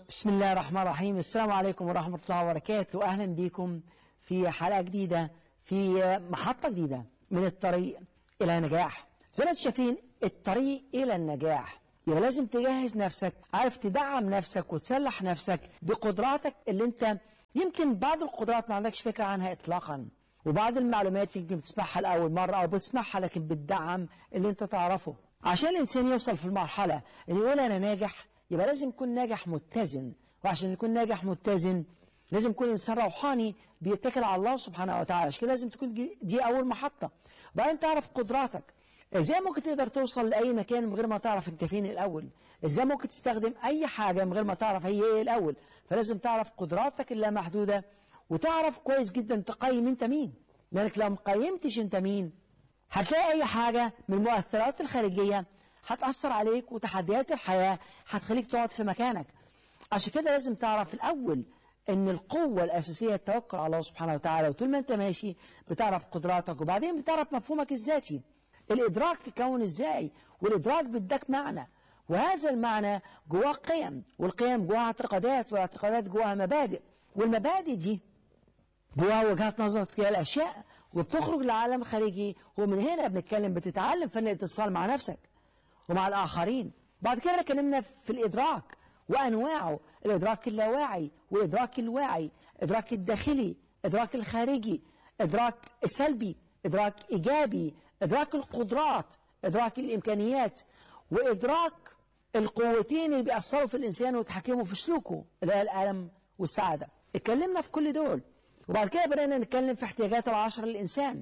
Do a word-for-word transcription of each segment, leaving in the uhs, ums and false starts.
بسم الله الرحمن الرحيم. السلام عليكم ورحمة الله وبركاته. أهلا بكم في حلقة جديدة في محطة جديدة من الطريق إلى النجاح. زي ما انتم شايفين الطريق إلى النجاح، يبقى لازم تجهز نفسك، عارف تدعم نفسك وتسلح نفسك بقدراتك اللي انت يمكن بعض القدرات ما عندكش فكرة عنها إطلاقا، وبعض المعلومات يمكن بتسمعها لأول مرة أو بتسمعها لكن بتدعم اللي انت تعرفه. عشان الإنسان يوصل في المرحلة اللي يقول أنا ناجح، يبقى لازم يكون ناجح متزن، وعشان يكون ناجح متزن لازم يكون إنسان روحاني بيتكل على الله سبحانه وتعالى. عشان كده لازم تكون دي أول محطة. وبعدين تعرف قدراتك. ازاي ممكن تقدر توصل لأي مكان من غير ما تعرف انت فين الأول؟ ازاي ممكن تستخدم أي حاجة من غير ما تعرف هي ايه الأول؟ فلازم تعرف قدراتك اللامحدودة، وتعرف كويس جدا تقيم انت مين، لأنك لو مقيمتش انت مين هتلاقي أي حاجة من المؤثرات الخارجية هتأثر عليك، وتحديات الحياة هتخليك تقعد في مكانك. عشان كده لازم تعرف الأول ان القوة الأساسية التوكل على الله سبحانه وتعالى، وطول ما انت ماشي بتعرف قدراتك، وبعدين بتعرف مفهومك الذاتي. الإدراك تكون ازاي، والإدراك بدك معنى، وهذا المعنى جواه قيم، والقيم جواها اعتقادات، والاعتقادات جواها مبادئ، والمبادئ دي جواها وجهات نظر تجاه الأشياء، وبتخرج للعالم الخارجي. ومن هنا بنتكلم بتتعلم فن الاتصال مع نفسك ومع الآخرين. بعد كده اتكلمنا في الإدراك وأنواعه: الإدراك اللاواعي، والإدراك الواعي، إدراك الداخلي، إدراك الخارجي، إدراك السلبي، إدراك إيجابي، إدراك القدرات، إدراك الإمكانيات، وإدراك القوتين اللي بيأثروا في الإنسان ويتحكموا في سلوكه، اللي هي الألم والسعادة. اتكلمنا في كل دول، وبعد كده بدأنا نتكلم في احتياجات العشر للإنسان.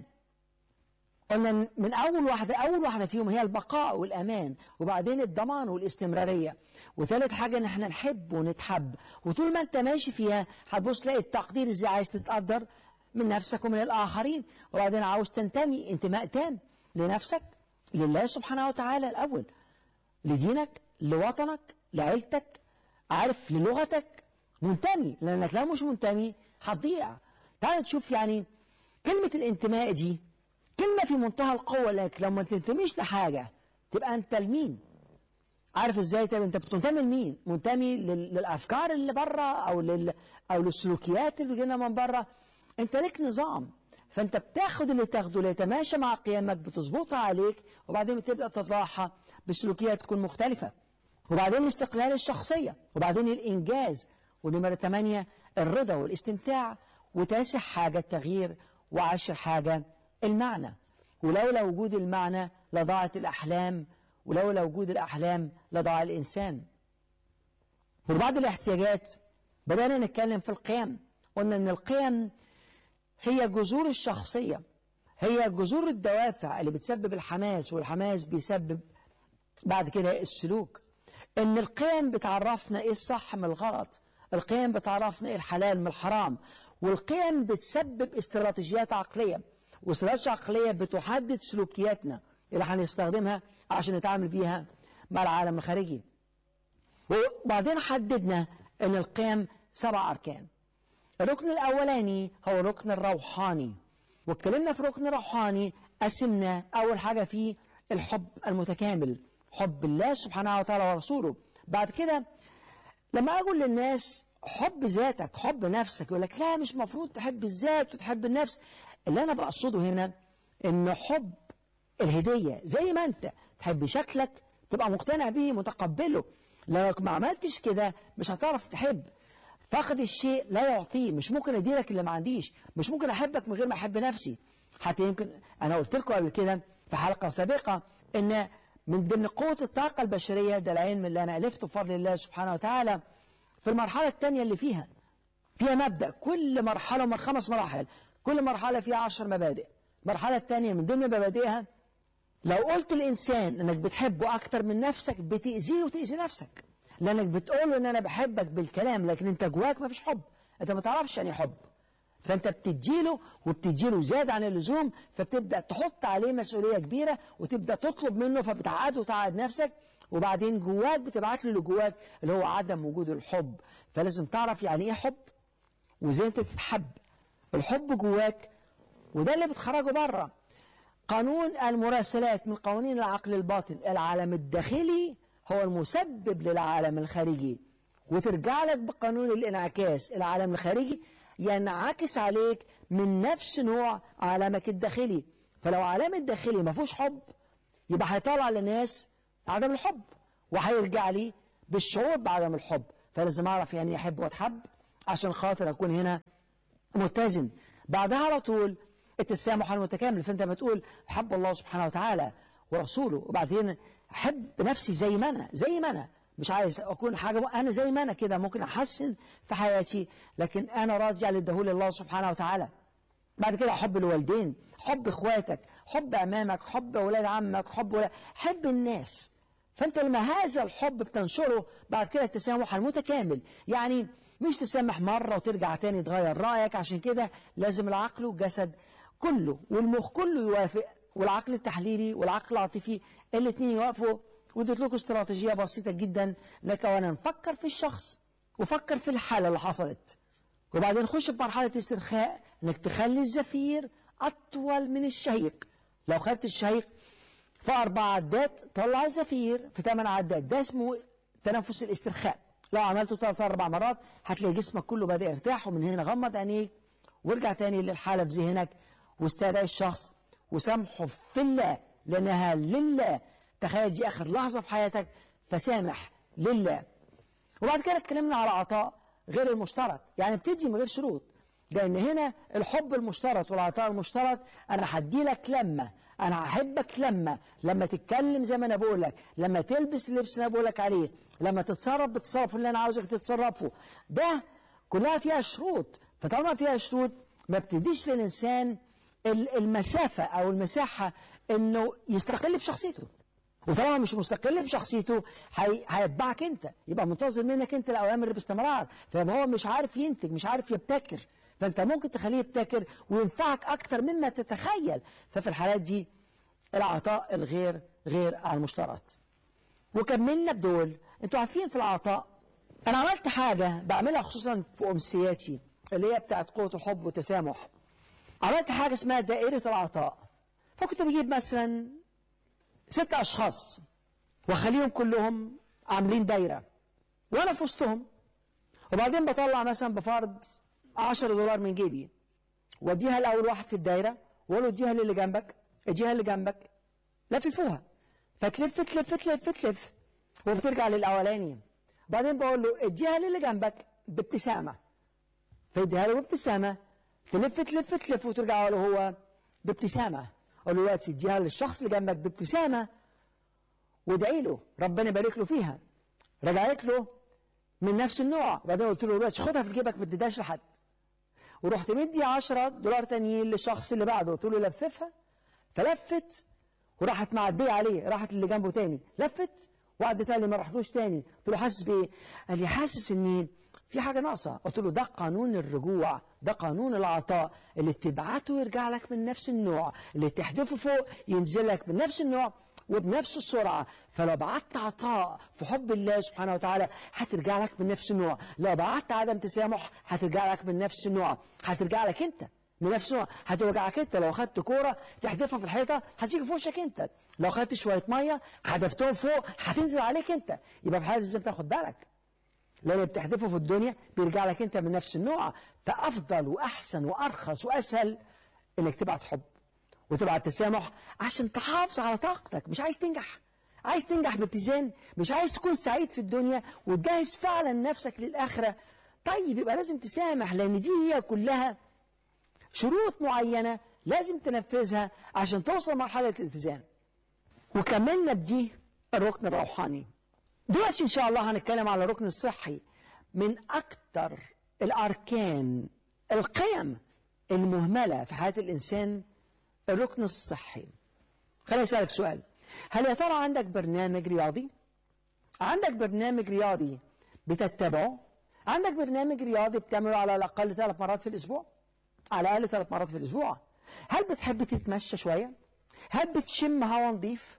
قلنا من أول واحدة أول واحدة فيهم هي البقاء والأمان، وبعدين الضمان والاستمرارية، وثالث حاجة إن احنا نحب ونتحب. وطول ما أنت ماشي فيها هتبص تلاقي التقدير، إزاي عايز تتقدر من نفسك ومن الآخرين، وبعدين عاوز تنتمي انتماء تام لنفسك، لله سبحانه وتعالى الأول، لدينك، لوطنك، لعيلتك، عارف، للغتك، منتمي، لأنك لو مش منتمي هتضيع. تعال نشوف يعني كلمة الانتماء دي كلمة في منتهى القوة، لك لو ما تنتميش لحاجة تبقى أنت لمين؟ عارف إزاي؟ طب أنت بتنتمي لمين؟ منتمي للأفكار اللي بره، أو لل أو للسلوكيات اللي جينا من بره. أنت لك نظام، فأنت بتاخد اللي تاخده اللي يتماشى مع قيمك، بتظبطها عليك، وبعدين بتبدأ تطلعها بسلوكيات تكون مختلفة. وبعدين الاستقلال الشخصية، وبعدين الإنجاز، ونمرة ثمانية الرضا والاستمتاع، وتاسع حاجة التغيير، وعشر حاجة المعنى. ولولا وجود المعنى لضاعت الأحلام، ولولا وجود الأحلام لضاع الإنسان. وبعد الاحتياجات بدأنا نتكلم في القيم. قلنا أن القيم هي جذور الشخصية، هي جذور الدوافع اللي بتسبب الحماس، والحماس بيسبب بعد كده السلوك. أن القيم بتعرفنا إيه الصح من الغلط، القيم بتعرفنا إيه الحلال من الحرام، والقيم بتسبب استراتيجيات عقلية، واستراتيجيات عقلية بتحدد سلوكياتنا اللي هنستخدمها عشان نتعامل بيها مع العالم الخارجي. وبعدين حددنا ان القيم سبع اركان. الركن الاولاني هو الركن الروحاني، واتكلمنا في الركن الروحاني قسمنا اول حاجة فيه الحب المتكامل، حب الله سبحانه وتعالى ورسوله. بعد كده لما اقول للناس حب ذاتك، حب نفسك، يقول لك لا مش مفروض تحب الذات وتحب النفس. اللي أنا بقصده هنا إن حب الهدية، زي ما أنت تحب شكلك تبقى مقتنع به متقبله. لو ما عملتش كده مش هتعرف تحب. فقد الشيء لا يعطيه، مش ممكن أديلك اللي ما عنديش، مش ممكن أحبك من غير ما أحب نفسي. حتى يمكن أنا قلت لكم قبل كده في حلقة سابقة إن من ضمن قوة الطاقة البشرية، ده العلم اللي أنا ألفته بفضل الله سبحانه وتعالى، في المرحلة الثانية اللي فيها فيها مبدأ كل مرحلة من خمس مراحل، كل مرحلة فيها عشر مبادئ. المرحلة الثانية من ضمن مبادئها لو قلت الإنسان أنك بتحبه أكتر من نفسك بتأذيه وتأذي نفسك، لأنك بتقوله أن أنا بحبك بالكلام لكن أنت جواك ما فيش حب، أنت ما تعرفش يعني حب، فأنت بتديله وبتديله زيادة عن اللزوم، فبتبدأ تحط عليه مسؤولية كبيرة وتبدأ تطلب منه، فبتعقده وتعقد نفسك، وبعدين جواك بتبعت له اللي جواك اللي هو عدم وجود الحب. فلازم تعرف يعني إيه حب وإزاي أنت تتحب. الحب جواك، وده اللي بتخرجه بره. قانون المراسلات من قوانين العقل الباطن، العالم الداخلي هو المسبب للعالم الخارجي، وترجع لك بقانون الانعكاس، العالم الخارجي ينعكس عليك من نفس نوع عالمك الداخلي. فلو عالم الداخلي ما فيهوش حب يبقى هيطلع للناس عدم الحب، وهيرجع لي بالشعور بعدم الحب. فلازم اعرف يعني احب واتحب عشان خاطر اكون هنا متزن. بعدها على طول التسامح المتكامل، فانت بتقول حب الله سبحانه وتعالى ورسوله، وبعدين احب نفسي زي ما انا زي ما انا مش عايز اكون حاجه، انا زي ما انا كده ممكن احسن في حياتي، لكن انا راضي على الدهول الله سبحانه وتعالى. بعد كده حب الوالدين، حب اخواتك، حب امامك، حب اولاد عمك، حب ولاد حب الناس. فانت لما هذا الحب بتنشره بعد كده التسامح المتكامل، يعني مش تسامح مرة وترجع تاني تغير رأيك. عشان كده لازم العقل والجسد كله والمخ كله يوافق، والعقل التحليلي والعقل العاطفي الاثنين يوافقوا. وديت لكم استراتيجية بسيطة جدا لك وانا نفكر في الشخص وفكر في الحالة اللي حصلت، وبعدين نخش في مرحلة استرخاء، انك تخلي الزفير اطول من الشهيق. لو خدت الشهيق في اربع عدات طلع الزفير في ثمان عدات، ده اسمه تنفس الاسترخاء. لو عملته ثلاث اربع مرات هتلاقي جسمك كله بدأ يرتاح. ومن هنا غمض عينيك وارجع تاني للحالة في ذهنك، واستدعي الشخص وسامحه في الله لانها لله. تخيل دي اخر لحظة في حياتك، فسامح لله. وبعد كده اتكلمنا على عطاء غير المشترط، يعني بتدي من غير شروط، لان هنا الحب المشترط والعطاء المشترط. انا هدي لك لما انا هحبك، لما لما تتكلم زي ما انا بقول لك، لما تلبس اللبس اللي انا بقول لك عليه، لما تتصرف بالتصرف اللي انا عاوزك تتصرفه. ده كلها فيها شروط. فطالما فيها شروط ما بتديش للانسان المسافه او المساحه انه يستقل بشخصيته. وطالما مش مستقل بشخصيته هيتبعك انت، يبقى منتظر منك انت الاوامر باستمرار. فيبقى هو مش عارف ينتج، مش عارف يبتكر. فانت ممكن تخليه يبتكر وينفعك اكتر مما تتخيل. ففي الحالات دي العطاء الغير غير المشترط. وكملنا بدول. انتوا عارفين في العطاء انا عملت حاجة بعملها خصوصا في امسياتي اللي هي بتاعت قوة الحب والتسامح. عملت حاجة اسمها دائرة العطاء. فكنت بجيب مثلا ست اشخاص واخليهم كلهم عاملين دايرة وانا في وسطهم، وبعدين بطلع مثلا بفرض عشرة دولار من جيبي واديها لاول واحد في الدايرة، واقول له اديها للي جنبك، اديها اللي جنبك، لففوها. فتلف تلف تلف تلف وبترجع للاولاني. بعدين بقول له اديها للي جنبك بابتسامة، فيديها له بابتسامة، تلف تلف تلف وترجع له هو بابتسامة. اقول له دلوقتي اديها للشخص اللي جنبك بابتسامة وادعي له ربنا يبارك له فيها. رجعت له من نفس النوع. بعدين قلت له دلوقتي خدها في جيبك ما تديهاش لحد. ورحت مدي عشرة دولار تانيين للشخص اللي بعده، قلت له لففها، فلفت وراحت معديه عليه، راحت اللي جنبه تاني، لفت وعدت تاني ما راحلوش تاني. قلت له حاسس بايه؟ قال لي حاسس ان في حاجه ناقصه. قلت له ده قانون الرجوع، ده قانون العطاء، اللي تبعته يرجع لك من نفس النوع، اللي تحدفه فوق ينزل لك من نفس النوع وبنفس السرعة. فلو بعت عطاء في حب الله سبحانه وتعالى هترجع لك من نفس النوع. لو بعت عدم تسامح هترجع لك من نفس النوع، هترجع لك انت من نفس النوع، هتوجعك انت. لو خدت كورة تحدفها في الحيطة هتيجي في وشك انت، لو خدت شوية مية حدفتهم فوق هتنزل عليك انت. يبقى في حالة لازم تاخد بالك، لأن بتحدفه في الدنيا بيرجع لك انت من نفس النوع. فأفضل وأحسن وأرخص وأسهل انك تبعت حب وتبعت تسامح عشان تحافظ على طاقتك. مش عايز تنجح، عايز تنجح باتزان، مش عايز تكون سعيد في الدنيا وتجهز فعلا نفسك للآخرة. طيب يبقى لازم تسامح، لأن دي هي كلها شروط معينة لازم تنفذها عشان توصل مرحلة الاتزان. وكملنا بدي الركن الروحاني. دلوقتي إن شاء الله هنتكلم على الركن الصحي، من أكتر الأركان القيم المهملة في حياة الإنسان الركن الصحي. خليني أسألك سؤال، هل يا ترى عندك برنامج رياضي؟ عندك برنامج رياضي بتتبعه؟ عندك برنامج رياضي بتعمله على الأقل ثلاث مرات في الأسبوع؟ على الأقل ثلاث مرات في الأسبوع. هل بتحب تتمشى شوية؟ هل بتشم هواء نظيف؟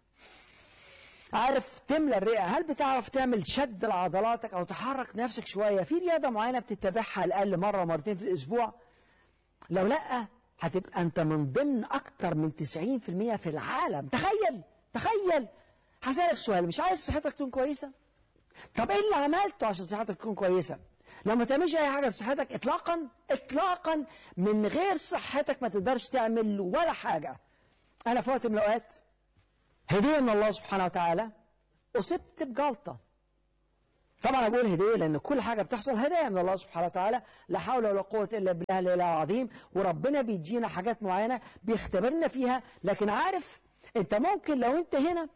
عارف تملى الرئة؟ هل بتعرف تعمل شد لعضلاتك أو تحرك نفسك شوية؟ في رياضة معينة بتتبعها على الأقل مرة مرتين في الأسبوع؟ لو لأ هتبقى أنت من ضمن أكتر من تسعين في المية في العالم. تخيل تخيل. هسألك سؤال، مش عايز صحتك تكون كويسة؟ طب ايه اللي عملته عشان صحتك تكون كويسة؟ لو ما تعملش اي حاجة لصحتك اطلاقا اطلاقا، من غير صحتك ما تقدرش تعمل ولا حاجة. انا في وقت من الاوقات هدية من الله سبحانه وتعالى اصبت بجلطة. طبعا انا بقول هدية لان كل حاجة بتحصل هدايا من الله سبحانه وتعالى، لا حول ولا قوة الا بالله العلي العظيم. وربنا بيدينا حاجات معينة بيختبرنا فيها. لكن عارف انت ممكن لو انت هنا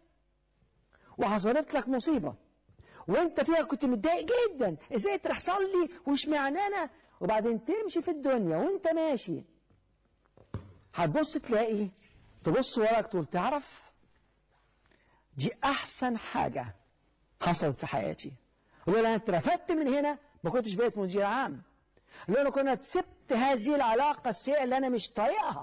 وحصلت لك مصيبة وانت فيها كنت متضايق جدا، ازاي تحصل لي وش معنى انا، وبعدين تمشي في الدنيا وانت ماشي هتبص تلاقي تبص وراك تقول تعرف دي احسن حاجة حصلت في حياتي. ولو انا اترفدت من هنا ما كنتش بقيت مدير عام، لو انا كنت سبت هذه العلاقة السيئة اللي انا مش طايقها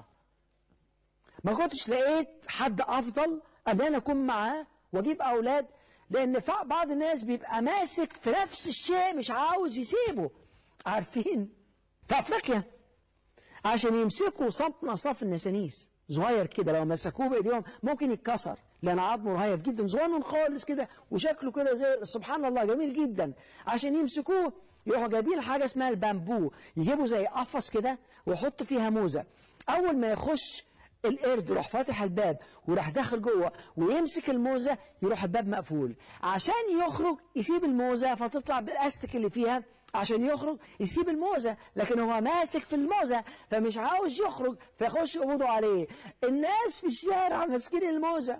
ما كنتش لقيت حد افضل ان انا اكون معاه واجيب اولاد. لان بعض الناس بيبقى ماسك في نفس الشيء مش عاوز يسيبه. عارفين في افريقيا عشان يمسكوا صنف من اصناف النسانيس صغير كده لو مسكوه بايديهم ممكن يتكسر، لان عظمه رهيف جدا صغنن خالص كده وشكله كده زي سبحان الله جميل جدا. عشان يمسكوه يروحوا جايبين حاجه اسمها البامبو، يجيبوا زي قفص كده ويحطوا فيها موزه. اول ما يخش القرد يروح فاتح الباب وراح داخل جوه ويمسك الموزه يروح الباب مقفول. عشان يخرج يسيب الموزه فتطلع بالاستك اللي فيها، عشان يخرج يسيب الموزه، لكن هو ماسك في الموزه فمش عاوز يخرج فيخش يقبضوا عليه. الناس في الشارع ماسكين الموزه.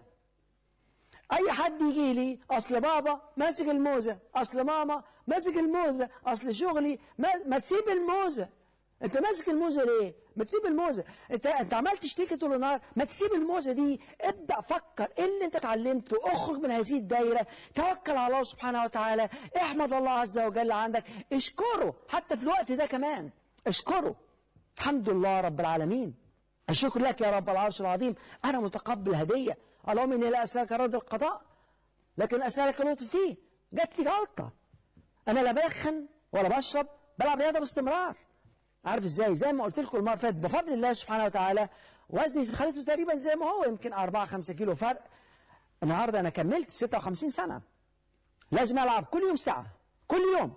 اي حد يجي لي اصل بابا ماسك الموزه، اصل ماما ماسك الموزه، اصل شغلي ما, ما تسيب الموزه. انت ماسك الموزه ليه؟ ما تسيب الموزه. انت انت عمال تشتكي طول النهار، ما تسيب الموزه دي. ابدا فكر ايه اللي انت اتعلمته، اخرج من هذه الدايره، توكل على الله سبحانه وتعالى، احمد الله عز وجل عندك، اشكره حتى في الوقت ده كمان، اشكره. الحمد لله رب العالمين، الشكر لك يا رب العرش العظيم، انا متقبل هديه، اللهم اني لا اسالك رد القضاء لكن اسالك لطف فيه. جات لي جلطه، انا لا بدخن ولا بشرب، بلعب رياضه باستمرار. عارف ازاي؟ زي ما قلت لكم المره اللي فاتت بفضل الله سبحانه وتعالى وزني خليته تقريبا زي ما هو، يمكن أربعة خمسة كيلو فرق. النهارده انا كملت ستة وخمسين سنه، لازم العب كل يوم ساعه كل يوم.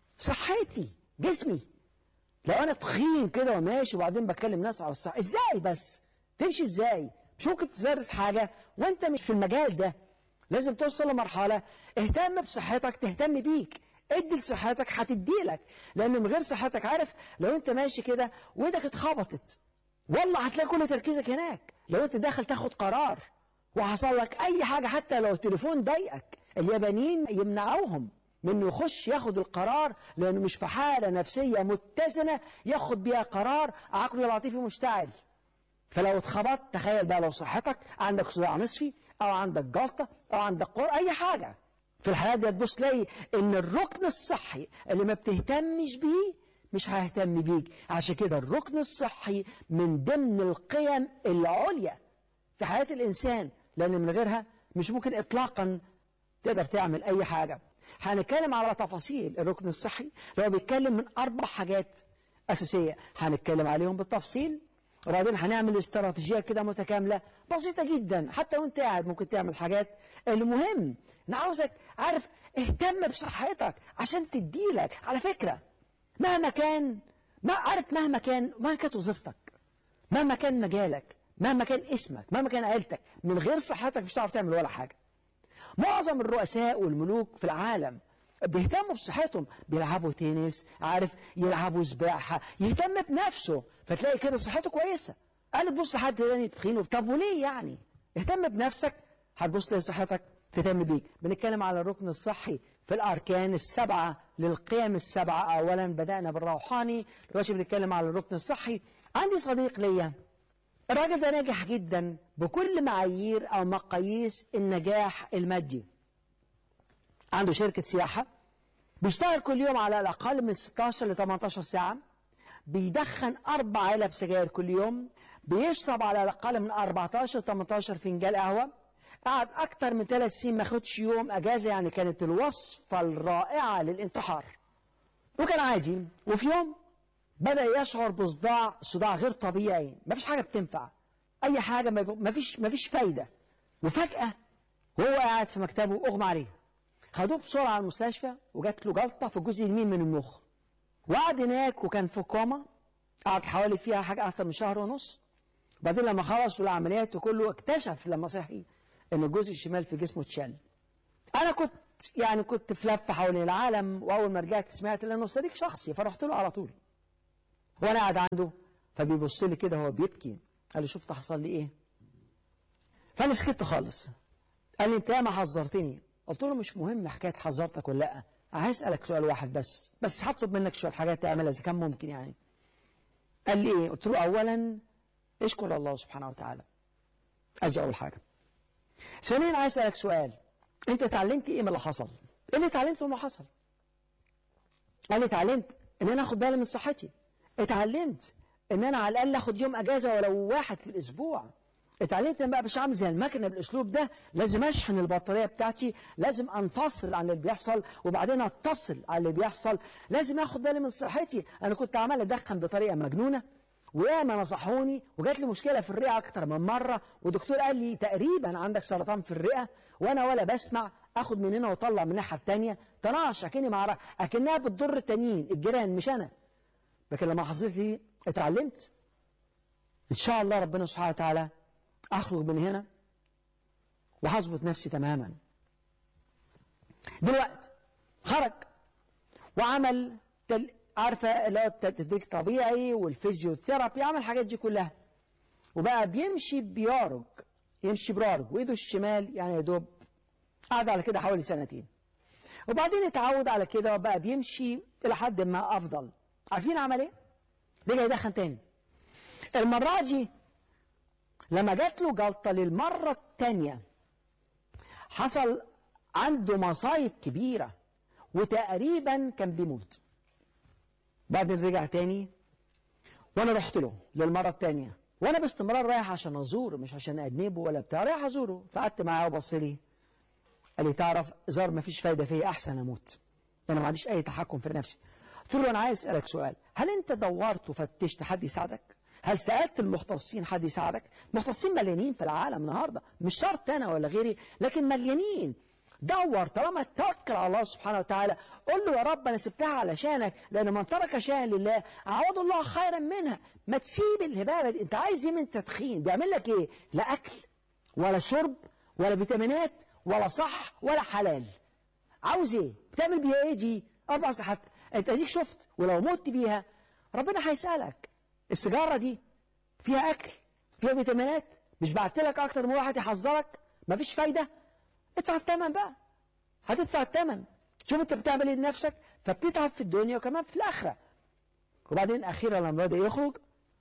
صحتي جسمي، لو انا تخين كده وماشي وبعدين بكلم ناس على الصحه، ازاي بس تمشي ازاي؟ مش ممكن تدرس حاجه وانت مش في المجال ده. لازم توصل لمرحله اهتم بصحتك تهتم بيك، ادي لصحتك هتديلك. لان من غير صحتك، عارف لو انت ماشي كده وايدك اتخبطت والله هتلاقي كل تركيزك هناك. لو انت داخل تاخد قرار وحصل لك اي حاجه حتى لو التليفون ضايقك، اليابانيين يمنعوهم من انه يخش ياخد القرار لانه مش في حاله نفسيه متزنه ياخد بيها قرار، عقله العاطفي مشتعل. فلو اتخبطت تخيل بقى لو صحتك عندك صداع نصفي او عندك جلطه او عندك قرح اي حاجه في الحياة دي، تبص تلاقي ان الركن الصحي اللي ما بتهتمش بيه مش هيهتم بيك. عشان كده الركن الصحي من ضمن القيم العليا في حياة الانسان، لان من غيرها مش ممكن اطلاقا تقدر تعمل اي حاجة. هنتكلم على تفاصيل الركن الصحي، لو بيتكلم من اربع حاجات اساسية هنتكلم عليهم بالتفصيل، وبعدين هنعمل استراتيجية كده متكاملة بسيطة جدا حتى وانت قاعد ممكن تعمل حاجات. المهم انا عاوزك عارف اهتم بصحتك عشان تديلك. على فكرة مهما كان، ما عارف مهما كان مهما كانت وظيفتك، مهما كان مجالك، مهما كان اسمك، مهما كان عيلتك، من غير صحتك مش هتعرف تعمل ولا حاجة. معظم الرؤساء والملوك في العالم بيهتموا بصحتهم، بيلعبوا تنس، عارف يلعبوا سباحة، يهتم بنفسه فتلاقي كده صحته كويسة. قال تبص حد تاني تخينه، طب وليه يعني؟ اهتم بنفسك هتبص تلاقي صحتك تهتم بيك. بنتكلم على الركن الصحي في الأركان السبعة للقيم السبعة. أولا بدأنا بالروحاني، دلوقتي بنتكلم على الركن الصحي. عندي صديق ليا الراجل ده ناجح جدا بكل معايير أو مقاييس النجاح المادي. عنده شركة سياحة، بيشتغل كل يوم على الأقل من ستاشر ل تمنتاشر ساعة، بيدخن أربع علب سجاير كل يوم، بيشرب على الأقل من أربعتاشر تمنتاشر فنجان قهوة، قعد أكتر من ثلاث سنين ما خدش يوم أجازة، يعني كانت الوصفة الرائعة للانتحار. وكان عادي، وفي يوم بدأ يشعر بصداع، صداع غير طبيعي، ما فيش حاجة بتنفع، أي حاجة ما فيش ما فيش فايدة. وفجأة وهو قاعد في مكتبه أغمى عليه، خدوه بسرعه على المستشفى وجات له جلطه في الجزء اليمين من المخ. وقعد هناك وكان في كوما، قعد حوالي فيها حاجه اكثر من شهر ونص. بعدين لما خلصوا العمليات وكله اكتشف لما صحي ان الجزء الشمال في جسمه اتشال. انا كنت يعني كنت في لفه حوالين العالم، واول ما رجعت سمعت لانه صديق شخصي فرحت له على طول. وانا قاعد عنده فبيبص لي كده وهو بيبكي، قال لي شفت حصل لي ايه؟ فانا سكت خالص. قال لي انت ياما حذرتني. قلت له مش مهم حكايه حذرتك ولا لا، عايز اسالك سؤال واحد بس بس هطلب منك شويه حاجات تعملها اذا كان ممكن يعني. قال لي ايه؟ قلت له اولا اشكر الله سبحانه وتعالى، ادي اول حاجه. ثانيا عايز اسالك سؤال، انت اتعلمت ايه من اللي حصل؟ ايه اللي اتعلمته من اللي حصل؟ قال لي اتعلمت ان انا اخد بالي من صحتي، اتعلمت ان انا على الاقل اخد يوم اجازه ولو واحد في الاسبوع، اتعلمت ان بقى مش عامل زي المكنه بالاسلوب ده، لازم اشحن البطاريه بتاعتي، لازم انفصل عن اللي بيحصل وبعدين اتصل على اللي بيحصل، لازم اخد بالي من صحتي. انا كنت عمال ادخن بطريقه مجنونه وياما نصحوني وجات لي مشكله في الرئه اكتر من مره، ودكتور قال لي تقريبا عندك سرطان في الرئه، وانا ولا بسمع، اخد من هنا واطلع من الناحيه الثانيه، تناقش اكني مع اكنها بتضر التانيين الجيران مش انا. لكن لما حصلت لي اتعلمت ان شاء الله ربنا سبحانه وتعالى اخرج من هنا وهظبط نفسي تماما. دلوقتي خرج وعمل تل... عارفه اللي هو التدريج الطبيعي والفيزيوثيرابي، عمل الحاجات دي كلها وبقى بيمشي بيارج، يمشي برارج وايده الشمال يعني يا دوب. قعد على كده حوالي سنتين وبعدين اتعود على كده وبقى بيمشي الى حد ما افضل. عارفين عمل ايه؟ رجع يدخن تاني. المره دي لما جات له جلطه للمره الثانيه حصل عنده مصايب كبيره وتقريبا كان بيموت. بعدين رجع تاني وانا رحت له للمره الثانيه وانا باستمرار رايح عشان ازوره مش عشان اجنبه ولا بتاع، رايح ازوره. فقعدت معاه وبص لي قال لي تعرف زار ما فيش فايده فيا، احسن اموت، انا ما عنديش اي تحكم في نفسي. قلت له انا عايز اسالك سؤال، هل انت دورت وفتشت حد يساعدك؟ هل سالت المختصين حد يساعدك؟ مختصين مليانين في العالم النهارده، مش شرط انا ولا غيري لكن مليانين. دور، طالما توكل على الله سبحانه وتعالى، قول له يا رب انا سبتها علشانك، لان من ترك شيئا لله عوض الله خيرا منها. ما تسيب الهبابه دي. انت عايز ايه من التدخين؟ بيعمل لك ايه؟ لا اكل ولا شرب ولا فيتامينات ولا صح ولا حلال. عاوز ايه؟ بتعمل بيها ايه دي؟ اربع صحات. انت اديك شفت، ولو مت بيها ربنا هيسالك. السيجاره دي فيها اكل فيها فيتامينات، مش بعت لك اكتر من واحد يحذرك؟ مفيش فايده، ادفع الثمن بقى، هتدفع الثمن. شوف انت بتعمل ايه لنفسك، فبتتعب في الدنيا وكمان في الاخره. وبعدين اخيرا لما بدا يخرج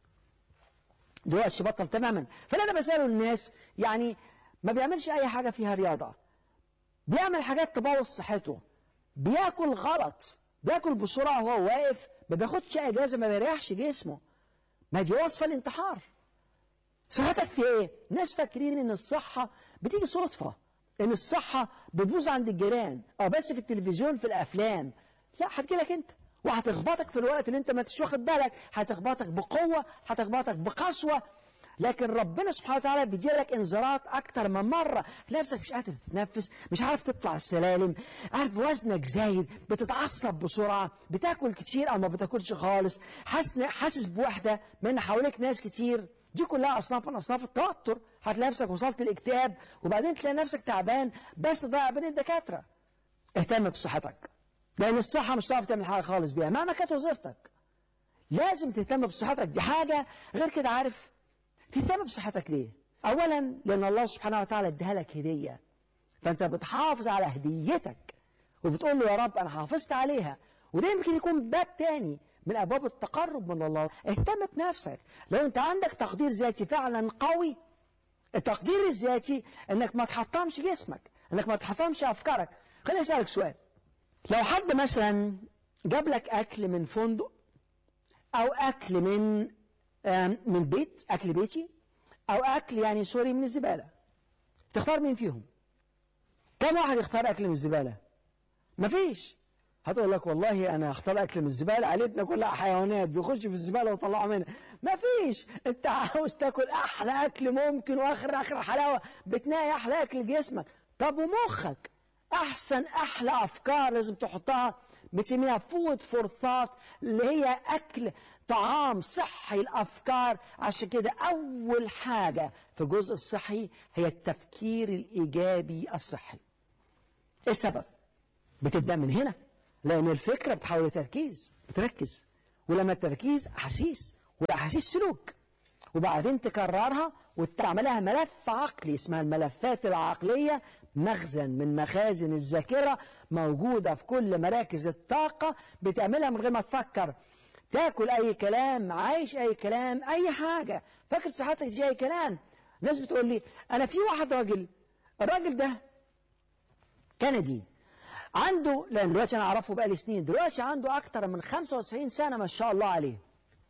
دلوقتي بطل تماما. فانا انا بساله الناس يعني ما بيعملش اي حاجه فيها رياضه، بيعمل حاجات تبوظ صحته، بياكل غلط، بياكل بسرعه وهو واقف، ما بياخدش اجازه، ما بيريحش جسمه. ما دي وصفه الانتحار. صحتك في ايه؟ ناس فاكرين ان الصحه بتيجي صدفه، ان الصحه بتبوظ عند الجيران او بس في التلفزيون في الافلام. لا، هتجيلك انت وهتخبطك في الوقت اللي انت ما انتش واخد بالك، هتخبطك بقوه، هتخبطك بقسوه. لكن ربنا سبحانه وتعالى بيديلك انذارات اكتر من مره. نفسك مش قادر تتنفس، مش عارف تطلع السلالم، عارف وزنك زايد، بتتعصب بسرعه، بتاكل كتير او ما بتاكلش خالص، حاسس حاسس بوحده من حواليك ناس كتير. دي كلها اصناف من اصناف التوتر. هتلاقي نفسك وصلت الاكتئاب، وبعدين تلاقي نفسك تعبان بس ضايع بين الدكاتره. اهتم بصحتك، لان الصحه مش هتعرف تعمل حاجه خالص بيها مهما كانت وظيفتك. لازم تهتم بصحتك، دي حاجه غير كده. عارف تهتم بصحتك ليه؟ اولا لان الله سبحانه وتعالى اديها لك هديه، فانت بتحافظ على هديتك وبتقول له يا رب انا حافظت عليها. وده يمكن يكون باب تاني من ابواب التقرب من الله. اهتم بنفسك. لو انت عندك تقدير ذاتي فعلا قوي، التقدير الذاتي انك ما تحطمش جسمك، انك ما تحطمش افكارك. خليني اسالك سؤال، لو حد مثلا جاب لك اكل من فندق او اكل من من بيت، اكل بيتي، او اكل يعني سوري من الزباله، تختار مين فيهم؟ كم واحد يختار اكل من الزباله؟ مفيش. هتقول لك والله انا اختار اكل من الزباله، عائلتنا كلها حيوانات بيخشوا في الزباله ويطلعوا منها. مفيش. انت عاوز تاكل احلى اكل ممكن واخر اخر حلاوه، بتنقي احلى اكل لجسمك. طب ومخك احسن احلى افكار لازم تحطها، بتسميها فود فور ثوت، اللي هي اكل طعام صحي الافكار. عشان كده اول حاجه في الجزء الصحي هي التفكير الايجابي الصحي. ايه السبب؟ بتبدا من هنا، لان الفكره بتحول لتركيز، بتركز، ولما التركيز احاسيس، والاحاسيس سلوك، وبعدين تكررها وتعملها ملف عقلي اسمها الملفات العقليه، مخزن من مخازن الذاكره موجوده في كل مراكز الطاقه، بتعملها من غير ما تفكر. تاكل اي كلام، عايش اي كلام، اي حاجه، فاكر صحتك دي اي كلام. ناس بتقول لي انا في واحد راجل، الراجل ده كندي، عنده، لان دلوقتي انا اعرفه بقالي سنين، دلوقتي عنده اكتر من خمسة وتسعين سنه ما شاء الله عليه.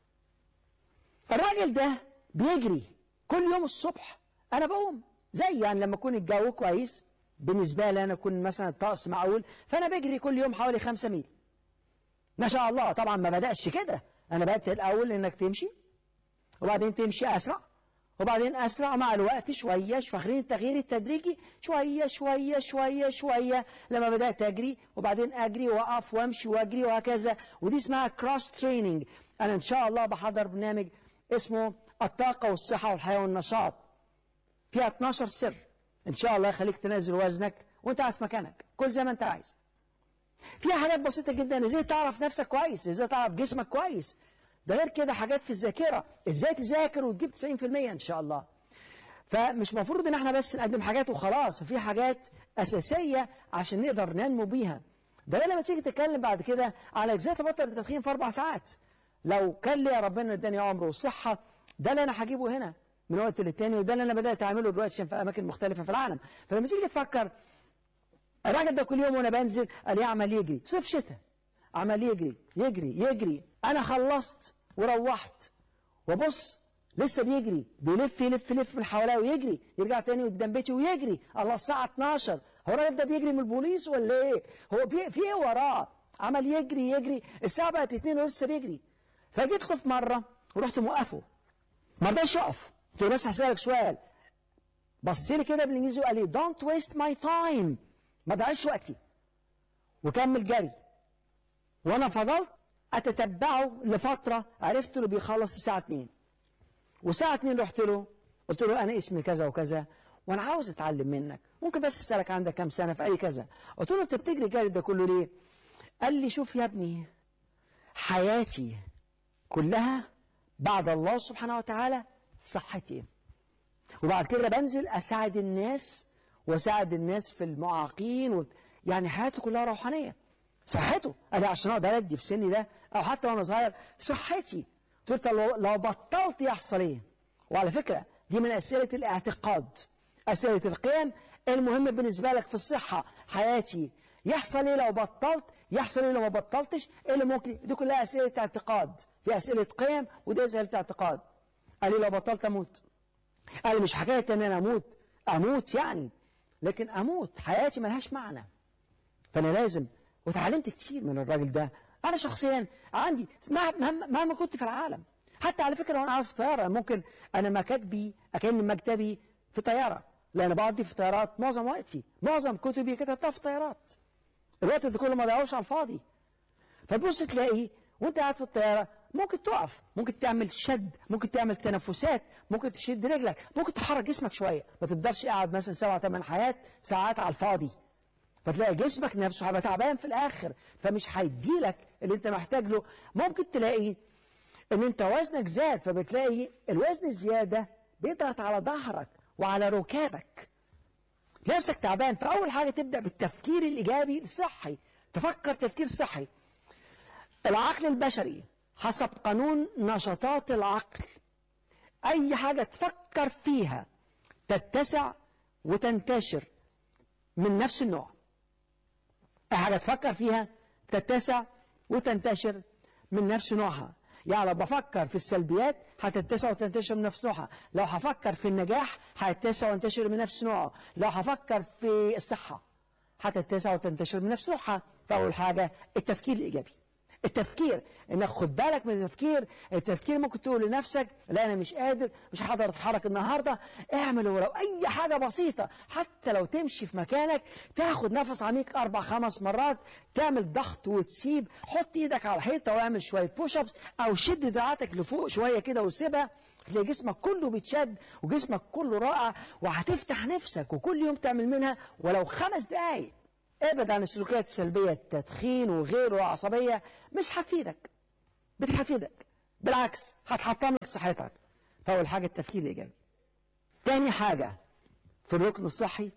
الراجل ده بيجري كل يوم الصبح. انا بقوم زي يعني لما يكون الجو كويس بالنسبه لي، انا اكون مثلا الطقس معقول، فانا بجري كل يوم حوالي خمسة ميل ما شاء الله. طبعا ما بدأش كده، انا بدأت الاول انك تمشي، وبعدين تمشي اسرع، وبعدين اسرع مع الوقت شويه، فاكرين التغيير التدريجي، شويه شويه شويه شويه، لما بدأت اجري، وبعدين اجري واقف وامشي واجري وهكذا. ودي اسمها كروس تريننج. انا ان شاء الله بحضر برنامج اسمه الطاقه والصحه والحياه والنشاط، فيها اتناشر سر ان شاء الله يخليك تنزل وزنك وانت قاعد في مكانك، كل زي ما انت عايز. فيها حاجات بسيطه جدا، ازاي تعرف نفسك كويس، ازاي تعرف جسمك كويس. ده غير كده حاجات في الذاكره، ازاي تذاكر وتجيب تسعين في المية ان شاء الله. فمش مفروض ان احنا بس نقدم حاجات وخلاص، في حاجات اساسيه عشان نقدر ننمو بيها. ده لما تيجي تتكلم بعد كده على ازاي تبطل التدخين في اربع ساعات، لو كان لي ربنا اداني عمر وصحه، ده اللي انا هجيبه هنا من وقت للتاني، وده اللي انا بدات اعمله دلوقتي في اماكن مختلفه في العالم. فلما تيجي تفكر، الراجل ده كل يوم وانا بنزل قال يعمل يجري صيف شتاء، عمل يجري يجري يجري. انا خلصت وروحت وبص لسه بيجري، بيلف يلف يلف من حواليه ويجري، يرجع تاني قدام بيتي ويجري. الله، الساعه اتناشر، هو الراجل ده بيجري من البوليس ولا ايه؟ هو في في ايه وراه؟ عمل يجري يجري، الساعه بقت اتنين ولسه بيجري. فجيت له في مره ورحت موقفه، ما رضاش يقف. قلت له بس هسالك سؤال. بص لي كده بالانجليزي وقال لي دونت ويست ماي تايم، ما ضيعش وقتي، وكمل جري. وانا فضلت اتتبعه لفتره، عرفت له بيخلص الساعه اتنين، والساعه اتنين رحت له قلت له انا اسمي كذا وكذا وانا عاوز اتعلم منك، ممكن بس اسالك عندك كام سنه في اي كذا. قلت له انت بتجري الجري ده كله ليه؟ قال لي شوف يا ابني، حياتي كلها بعد الله سبحانه وتعالى صحتي، وبعد كده بنزل اساعد الناس واساعد الناس في المعاقين و... يعني حياتي كلها روحانيه. صحته، انا عشان اقدر ادي في سني ده او حتى وانا صغير صحتي. قلت له لو بطلت يحصل ايه؟ وعلى فكره دي من اسئله الاعتقاد، اسئله القيم المهم بالنسبه لك في الصحه. حياتي يحصل ايه لو بطلت؟ يحصل ايه لو ما بطلتش؟ ايه اللي ممكن؟ دي كلها اسئله اعتقاد، دي اسئله قيم ودي اسئله اعتقاد. قال لي لو بطلت اموت. قال لي مش حكايه ان انا اموت اموت يعني، لكن اموت حياتي ملهاش معنى. فانا لازم، وتعلمت كتير من الراجل ده. انا شخصيا عندي مهما كنت في العالم، حتى على فكره وانا قاعد في طياره ممكن انا مكاتبي اكن مكتبي في طياره، لان بقضي في طيارات معظم وقتي، معظم كتبي كتبتها في طيارات. الوقت ده كله ما ضيعوش على الفاضي. فتبص تلاقي وانت قاعد في الطياره ممكن تقف، ممكن تعمل شد، ممكن تعمل تنفسات، ممكن تشد رجلك، ممكن تحرك جسمك شويه، ما تفضلش قاعد مثلا سبع ثمان حيات ساعات على الفاضي. فتلاقي جسمك نفسه هيبقى تعبان في الاخر، فمش هيديلك اللي انت محتاج له. ممكن تلاقي ان انت وزنك زاد، فبتلاقي الوزن الزياده بيضغط على ظهرك وعلى ركابك، نفسك تعبان. فاول حاجه تبدا بالتفكير الايجابي الصحي، تفكر تفكير صحي. العقل البشري حسب قانون نشاطات العقل، اي حاجه تفكر فيها تتسع وتنتشر من نفس النوع. اي حاجه تفكر فيها تتسع وتنتشر من نفس نوعها. يعني لو بفكر في السلبيات هتتسع وتنتشر من نفس نوعها، لو هفكر في النجاح هتتسع وتنتشر من نفس نوعه، لو هفكر في الصحه هتتسع وتنتشر من نفس نوعها. فاول حاجه التفكير الايجابي. التفكير، انك خد بالك من التفكير. التفكير ممكن تقول لنفسك لا انا مش قادر، مش هقدر اتحرك النهارده. اعمل ولو اي حاجه بسيطه، حتى لو تمشي في مكانك، تاخد نفس عميق اربع خمس مرات، تعمل ضغط وتسيب، حط ايدك على الحيطه واعمل شويه بوش ابس، او شد دراعاتك لفوق شويه كده وسيبها، تلاقي جسمك كله بيتشد وجسمك كله رائع، وهتفتح نفسك. وكل يوم تعمل منها ولو خمس دقايق. ابعد عن السلوكيات السلبية، التدخين وغيره والعصبية، مش هتفيدك، مش هتفيدك، بالعكس هتحطم لك صحتك. فأول حاجة التفكير الإيجابي. تاني حاجة في الركن الصحي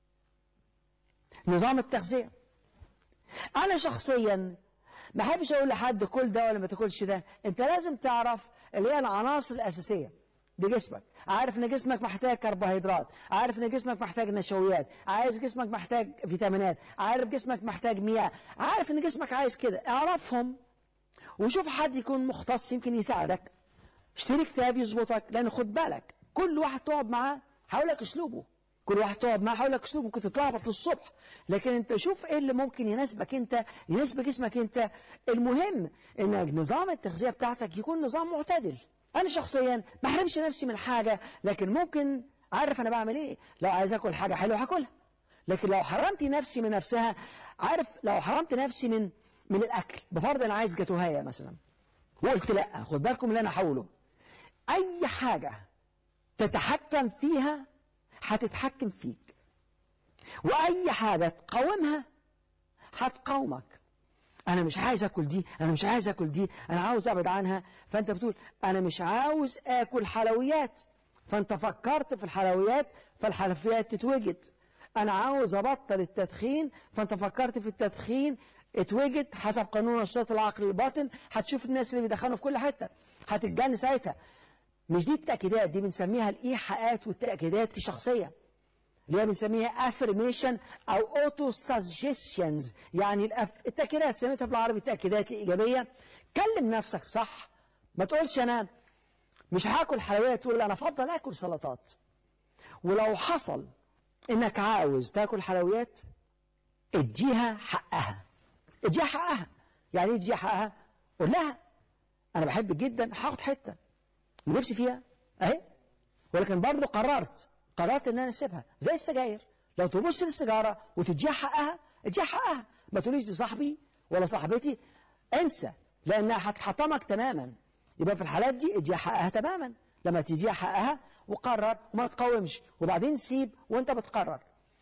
نظام التغذية. أنا شخصيا ما احبش أقول لحد كل ده ولا ما تاكلش ده. أنت لازم تعرف اللي هي العناصر الأساسية لجسمك. عارف ان جسمك محتاج كربوهيدرات، عارف ان جسمك محتاج نشويات، عارف جسمك محتاج فيتامينات، عارف جسمك محتاج مياه، عارف ان جسمك عايز كده. اعرفهم وشوف حد يكون مختص يمكن يساعدك. اشتري كتاب يظبطك، لان خد بالك كل واحد تقعد معاه هقول لك اسلوبه، كل واحد تقعد معاه هقول لك اسلوبه. ممكن تتلخبط للصبح، لكن انت شوف ايه اللي ممكن يناسبك انت، يناسب جسمك انت. المهم ان نظام التغذية بتاعتك يكون نظام معتدل. أنا شخصيا ما احرمش نفسي من حاجة، لكن ممكن عارف أنا بعمل إيه. لو عايز أكل حاجة حلوة هاكلها، لكن لو حرمت نفسي من نفسها، عارف لو حرمت نفسي من من الأكل، بفرض أنا عايز جاتوهاية مثلا وقلت لا، خد بالكم اللي أنا هقوله، أي حاجة تتحكم فيها هتتحكم فيك، وأي حاجة تقاومها هتقاومك. أنا مش عايز أكل دي، أنا مش عايز أكل دي، أنا عاوز أبعد عنها. فأنت بتقول أنا مش عاوز أكل حلويات، فأنت فكرت في الحلويات فالحلويات تتوجد. أنا عاوز أبطل التدخين، فأنت فكرت في التدخين اتوجد. حسب قانون الصوت العقل الباطن هتشوف الناس اللي بيدخنوا في كل حتة هتتجن ساعتها. مش دي التأكيدات، دي بنسميها الإيحاءات والتأكيدات الشخصية، اللي هي بنسميها affirmation أو auto suggestions. يعني الأف... التأكيدات سميتها بالعربي التأكيدات الإيجابية. كلم نفسك صح، ما تقولش أنا مش هاكل حلويات، تقول أنا أفضل أكل سلطات. ولو حصل إنك عاوز تاكل حلويات اديها حقها، اديها حقها. يعني ايه اديها حقها؟ قول لها أنا بحب جدا هاخد حتة نفسي فيها أهي، ولكن برضه قررت قررت ان انا اسيبها. زي السجاير، لو تبص للسيجاره وتديها حقها اديها حقها، ما تقوليش دي صاحبي ولا صاحبتي، انسى، لانها هتحطمك تماما. يبقى في الحالات دي اديها حقها تماما. لما تديها حقها وقرر وما تقاومش، وبعدين سيب وانت بتقرر.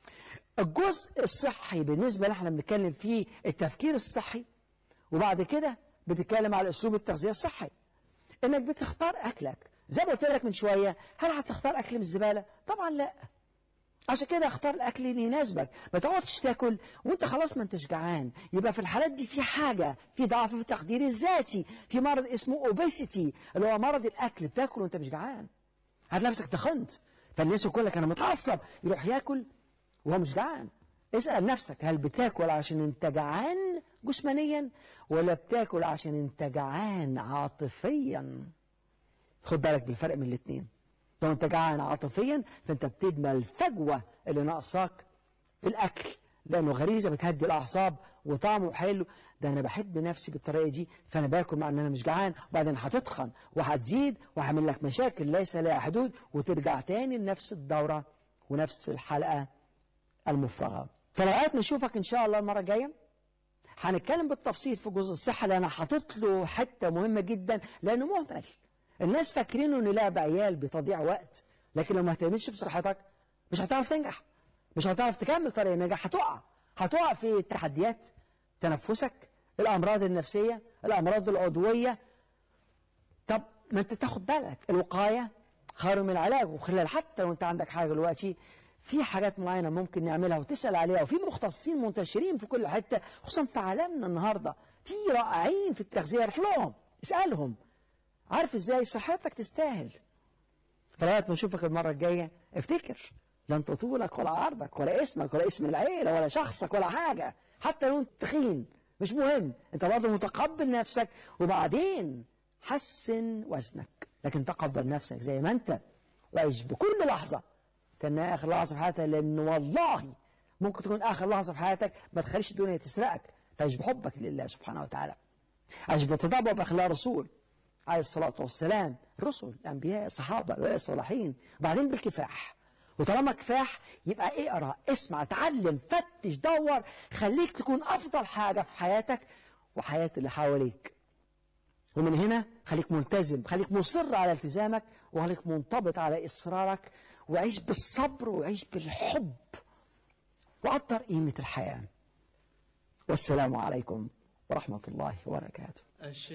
الجزء الصحي بالنسبه اللي احنا بنتكلم فيه التفكير الصحي، وبعد كده بتتكلم على اسلوب التغذيه الصحي. انك بتختار اكلك زي ما قلت لك من شويه. هل هتختار اكل من الزباله؟ طبعا لا. عشان كده اختار الاكل اللي يناسبك، ما تقعدش تاكل وانت خلاص ما انتش جعان. يبقى في الحالات دي في حاجه، في ضعف في التقدير الذاتي، في مرض اسمه اوبيسيتي اللي هو مرض الاكل، بتاكل وانت مش جعان، هتلاقي نفسك تخنت. فالناس يقول لك انا متعصب، يروح ياكل وهو مش جعان. اسال نفسك هل بتاكل عشان انت جعان جسمانيا، ولا بتاكل عشان انت جعان عاطفيا؟ خد بالك بالفرق من الاثنين. لو انت جعان عاطفيا فانت بتدمى الفجوه اللي ناقصاك في الاكل، لانه غريزه بتهدي الاعصاب وطعمه حلو. ده انا بحب نفسي بالطريقه دي فانا باكل مع ان انا مش جعان، وبعدين هتتخن وهتزيد وهعمل لك مشاكل ليس لها حدود، وترجع تاني لنفس الدوره ونفس الحلقه المفرغه. فلغايه ما نشوفك ان شاء الله المره الجايه هنتكلم بالتفصيل في جزء الصحه، لان انا حاطط له حته مهمه جدا لانه مهمل. الناس فاكرينه ان لعب عيال بتضيع وقت، لكن لو ما اهتمتش بصحتك مش هتعرف تنجح، مش هتعرف تكمل طريق النجاح، هتقع هتقع في التحديات، تنفسك، الامراض النفسيه، الامراض العضويه. طب ما انت تاخد بالك، الوقايه خير من العلاج. وخلال حتى لو انت عندك حاجه دلوقتي، في حاجات معينه ممكن نعملها وتسال عليها، وفي مختصين منتشرين في كل حته، خصوصا في عالمنا النهارده في رائعين في التغذيه، روح لهم اسالهم. عارف ازاي؟ صحتك تستاهل. فلغايه ما اشوفك المره الجايه افتكر، لا انت طولك ولا عرضك ولا اسمك ولا اسم العيله ولا شخصك ولا حاجه، حتى لو انت تخين مش مهم، انت برضه متقبل نفسك. وبعدين حسن وزنك، لكن تقبل نفسك زي ما انت، وعيش بكل لحظه كانها اخر لحظه في حياتك، لان والله ممكن تكون اخر لحظه في حياتك. ما تخليش الدنيا تسرقك، تعيش بحبك لله سبحانه وتعالى. عيش بتتبع بأخلاق الرسول عليه الصلاة والسلام، الرسل الأنبياء الصحابة الصالحين، وبعدين بالكفاح. وطالما كفاح يبقى اقرأ، اسمع، تعلم، فتش، دور، خليك تكون أفضل حاجة في حياتك وحياة اللي حواليك. ومن هنا خليك ملتزم، خليك مصر على التزامك، وخليك منضبط على إصرارك، وعيش بالصبر وعيش بالحب، وقدر قيمة الحياة. والسلام عليكم ورحمة الله وبركاته.